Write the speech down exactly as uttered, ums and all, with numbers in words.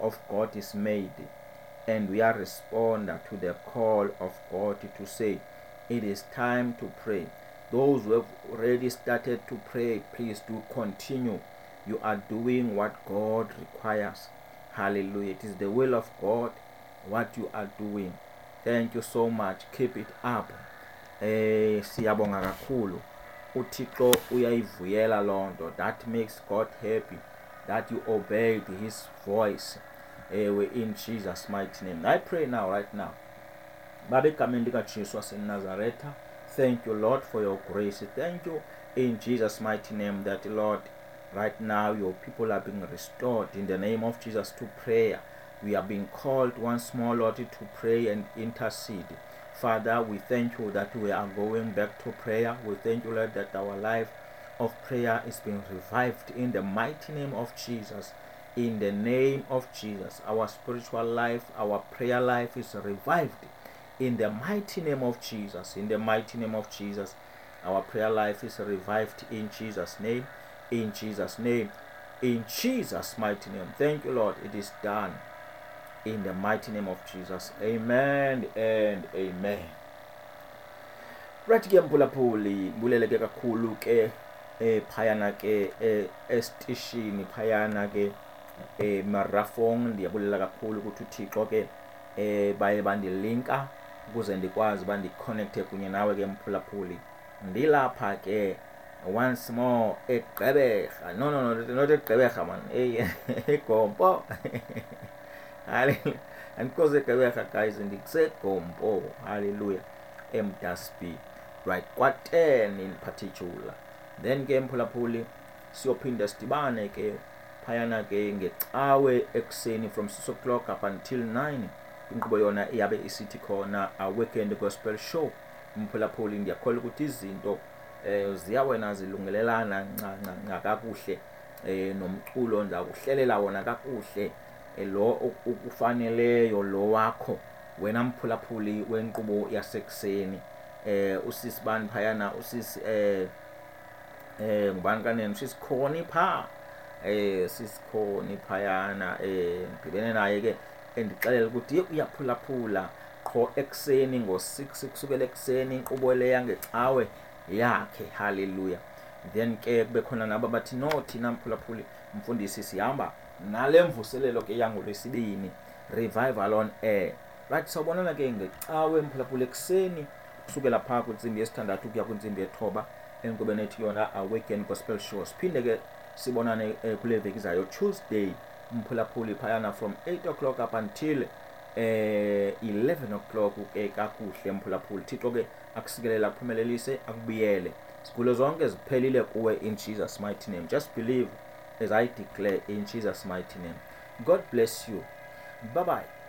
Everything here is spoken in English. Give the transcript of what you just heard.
of God is made, and we are responding to the call of God to say, it is time to pray. Those who have already started to pray, please do continue. You are doing what God requires. Hallelujah. It is the will of God what you are doing. Thank you so much. Keep it up. Eh siyabonga kakhulu. uThixo uyayivuyela lonto. That makes God happy that you obeyed his voice. Ewe in Jesus mighty name. I pray now, right now. Babe egameni likaJesu waseNazaretha, thank you Lord for your grace. Thank you in Jesus mighty name that Lord, right now your people are being restored in the name of Jesus to prayer. We are being called once more, Lord, to pray and intercede. Father, we thank you that we are going back to prayer. We thank you, Lord, that our life of prayer is being revived in the mighty name of Jesus. In the name of Jesus, our spiritual life, our prayer life is revived. In the mighty name of Jesus, in the mighty name of Jesus, our prayer life is revived in Jesus' name, in Jesus' name, in Jesus' mighty name. Thank you, Lord. It is done. In the mighty name of Jesus. Amen and amen. Right ke mphulaphuli buleleke kakhulu ke eh phayana ke estation phayana ke eh Marafong. Ndiyabulela kakhulu ukuthi uThixo ke eh baye bandilinka ukuze ndikwazi bandiconnecte kunye nawe ke mphulaphuli. Ndilapha ke once more eGqeberha. No no no not eGqeberha man. Hey eGompo. Hallelujah. And because eGqeberha guys ndikusegompo. Hallelujah. Emdasby. Right, kwaten in particular. Then ke mphulaphuli siyophinda sidibane ke phayana ke ngecawe ekseni from six o'clock up until nine. Inkqubo yona iyabe isithi khona a weekend gospel show. Mphulaphuli ndiyakholwa ukuthi izinto eh ziyawena zilungelelana nca nca kakuhle eh nomculo nda kuhlelela wona kakuhle lo ukufaneleyo lo wakho wena mphulaphuli wenkqubo yasekuseni. eh usisibani phayana usis eh eh ngubani kanene sisikhoni pha eh sisikhoni phayana eh ngibene naye ke endixelela ukuthi uyaphulaphula qho ekseni ngo six kusukela ekseni inkqubo le yangecawe yakhe. Hallelujah. Then ke kube khona nabo bathi no thina mphulaphuli mfundisi sihamba nale mvuselelo ke yangolwesibini revival on air. Right, sawubonana ke ngecawe mphulaphuli ekseni kusukela pha kwintsimbi yesithandathu kuya kwintsimbi yethoba enkqubeni ethi yona a weekend gospel show. Siphinde ke sibonane kule veki zayo Tuesday mphulaphuli phayana from eight o'clock up until eh eleven o'clock ke kakuhle mphulaphuli. Thixo ke akusikelela akuphumelelise akubiyele sigulo zonke ziphelile kuwe in Jesus mighty name. Just believe as I declare in Jesus mighty name. God bless you. Bye bye.